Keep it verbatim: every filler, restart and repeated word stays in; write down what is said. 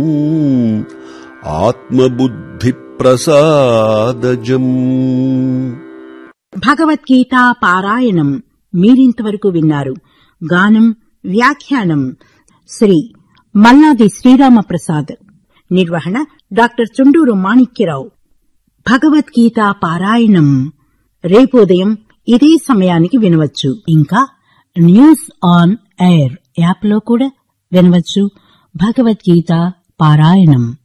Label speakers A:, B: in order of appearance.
A: ఆత్మబుద్ధి ప్రసాదజం.
B: భగవద్గీత పారాయణం మీరింతవరకు విన్నారు. గానం వ్యాఖ్యానం శ్రీ మల్లాది శ్రీరామప్రసాద్. నిర్వహణ డాక్టర్ చుండూరు మాణిక్యరావు. భగవద్గీత పారాయణం రేపు ఉదయం ఇదే సమయానికి వినవచ్చు. ఇంకా న్యూస్ ఆన్ ఎయిర్ యాప్ లో కూడా వినవచ్చు. భగవద్గీత పారాయణం.